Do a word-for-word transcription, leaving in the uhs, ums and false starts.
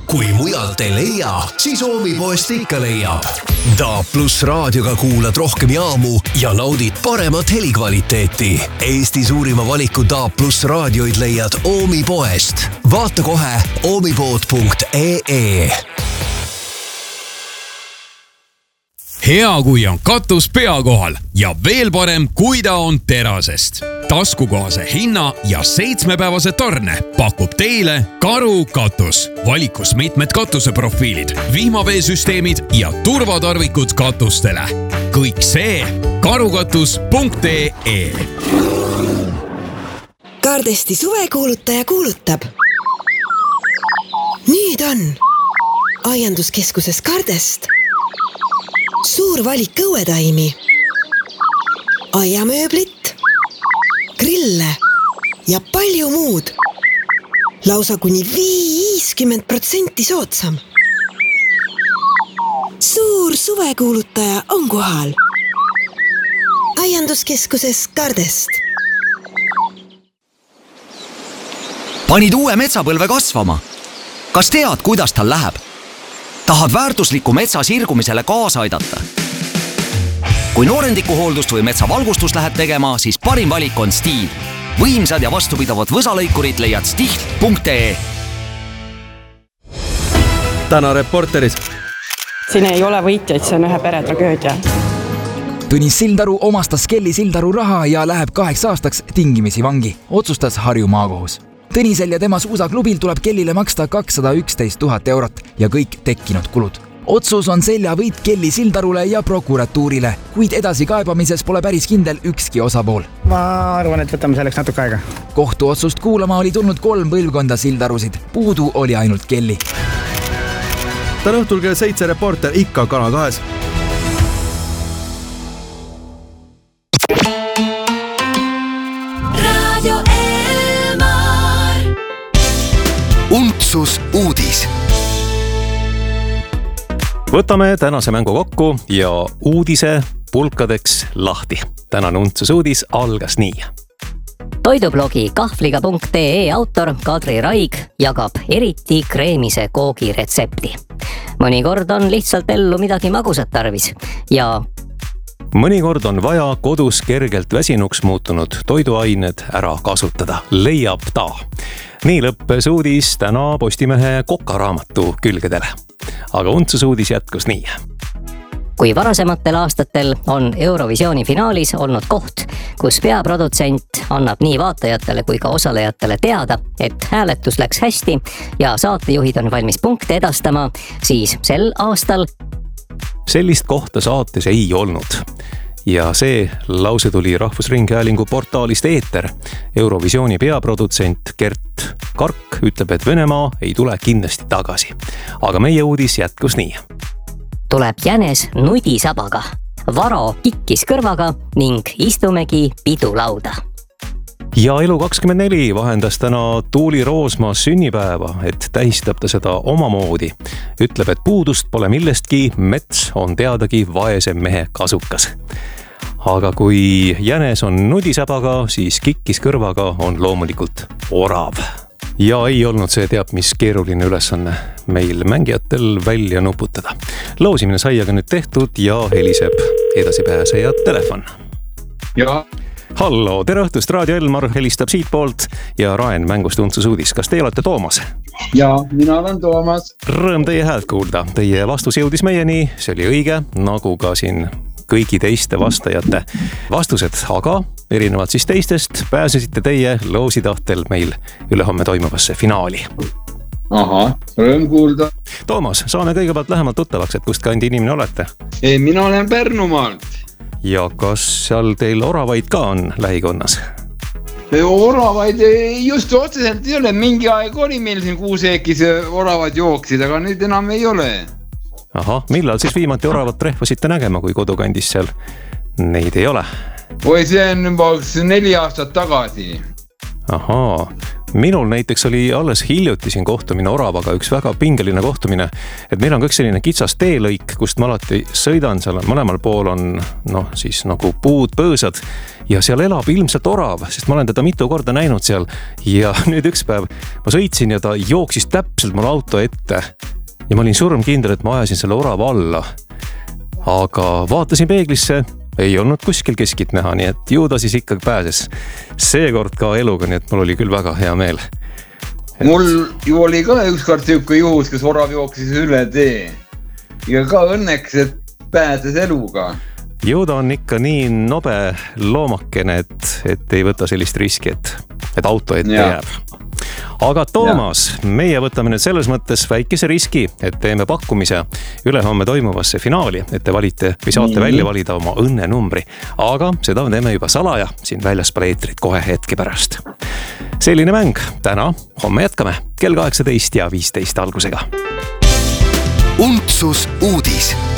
kui mujalt ei leia, siis Oomipoest ikka leiab. Da Plus raadioga kuulad rohkem jaamu ja naudid paremat helikvaliteeti. Eesti suurima valiku Da Plus raadioid leiad Oomipoest. Vaata kohe oomipood punkt ee. Hea, kui on katus pea kohal ja veel parem, kui ta on terasest. Taskukohase hinna ja seitsmepäevase tarne pakub teile Karu katus. Valikus mitmed katuseprofiilid, vihmaveesüsteemid ja turvatarvikud katustele. Kõik see karukatus punkt ee. Kardesti suvekuulutaja kuulutab. Nüüd on aianduskeskuses Kardest suur valik õuetaimi, aiamööblit, grille ja palju muud. Lausa kuni viiskümmend protsenti soodsam. Suur suvekuulutaja on kohal. Aianduskeskuses Kardest. Panid uue metsapõlve kasvama. Kas tead, kuidas tal läheb? Tahad väärtusliku metsa sirgumisele kaasa aidata? Kui noorendikuhooldust või metsavalgustust lähed tegema, siis parim valik on Stihl. Võimsad ja vastupidavad võsalõikurid leiad stihl punkt ee. Täna Reporteris. Siin ei ole võitjaid, see on ühe pere tragöödia. Tõnis Sildaru omastas Kelly Sildaru raha ja läheb kaheks aastaks tingimisi vangi, otsustas Harju maakohus. Tõnisel ja tema suusaklubil tuleb Kellile maksta kakssada üksteist tuhat eurot ja kõik tekkinud kulud. Otsus on selja võit Kelly Sildarule ja prokuratuurile, kuid edasi kaebamises pole päris kindel ükski osapool. Ma arvan, et võtame selleks natuke aega. Kohtuotsust kuulama oli tulnud kolm põlvkonda Sildarusid. Puudu oli ainult Kelly. Täna õhtul kell seitse Reporter ikka Kanal kahes. Untsus uudis. Võtame tänase mängu kokku ja uudise pulkadeks lahti. Tänane Untsus uudis algas nii. Toidublogi kahvliga punkt ee autor Kadri Raig jagab eriti kreemise koogi retsepti. Mõnikord on lihtsalt ellu midagi magusat tarvis ja mõnikord on vaja kodus kergelt väsinuks muutunud toiduained ära kasutada. Leiab ta. Nii lõppes uudis täna Postimehe kokaraamatu külgedele. Aga Untsus uudis jätkus nii. Kui varasematel aastatel on Eurovisiooni finaalis olnud koht, kus peaprodutsent annab nii vaatajatele kui ka osalejatele teada, et hääletus läks hästi ja saatejuhid on valmis punkte edastama, siis sel aastal sellist kohta saates ei olnud. Ja see lause tuli Rahvusringhäälingu portaalist Eeter. Eurovisiooni peaprodutsent Gert Kark ütleb, et Venemaa ei tule kindlasti tagasi. Aga meie uudis jätkus nii. Tuleb jänes nudisabaga, Varo kikkis kõrvaga ning istumegi pidulauda. Ja Elu kakskümmend neli vahendas täna Tuuli Roosmaa sünnipäeva, et tähistab ta seda omamoodi. Ütleb, et puudust pole millestki, mets on teadagi vaese mehe kasukas. Aga kui jänes on nudisabaga, siis kikkis kõrvaga on loomulikult orav. Ja ei olnud see teab mis keeruline ülesanne meil mängijatel välja nuputada. Loosimine sai aga nüüd tehtud ja heliseb edasipääseja telefon. Ja. Hallo, tere õhtust, Raadio Elmar helistab siit poolt ja Raen mängust Untsus uudis. Kas te olete Toomas? Ja, mina olen Toomas. Rõõm teie häält kuulda. Teie vastus jõudis meieni, see oli õige, nagu ka siin kõigi teiste vastajate vastused, aga erinevalt siis teistest pääsesite teie loositahtel meil ülehomme toimuvasse finaali. Aha, rõõm kuulda. Toomas, saame kõigepealt lähemalt tuttavaks, et kust kandi inimene olete? Ei, mina olen Pärnumaalt. Ja kas seal teil oravaid ka on lähikonnas? Oravaid just otseselt ei ole. Mingi aeg oli meil siin Kuuseekis oravad jooksid, aga nüüd enam ei ole. Aha, millal siis viimati oravat rehvasite nägema, kui kodukandis seal neid ei ole? Oi, see on juba neli aastat tagasi. Ahaa, minul näiteks oli alles hiljuti siin kohtumine oravaga, üks väga pingeline kohtumine, et meil on kõik selline kitsas teelõik, kust ma alati sõidan, seal on mõlemal pool on noh, siis nagu puud, põõsad ja seal elab ilmselt orav, sest ma olen teda mitu korda näinud seal ja nüüd üks päev ma sõitsin ja ta jooksis täpselt mul auto ette ja ma olin surmkindel, et ma ajasin selle orava alla, aga vaatasin peeglisse, ei olnud kuskil keskit näha, nii et ju ta siis ikkagi pääses seekord ka eluga, nii et mul oli küll väga hea meel. Et... mul ju oli ka ükskord tüüke juhus, kes orav jooksis üle tee ja ka õnneks, et pääses eluga. Ju ta on ikka nii nobe loomakene, et, et ei võta sellist riski, et, et auto ette ja. jääb. Aga Toomas, ja. meie võtame nüüd selles mõttes väikese riski, et teeme pakkumise ülehomme toimuvasse finaali, et te valite või saate mm-hmm. välja valida oma õnnenumbri. Aga seda teeme juba salaja siin väljaspool eetrit kohe hetke pärast. Selline mäng täna, homme jätkame kell kaheksateist ja viisteist algusega. Untsus uudis.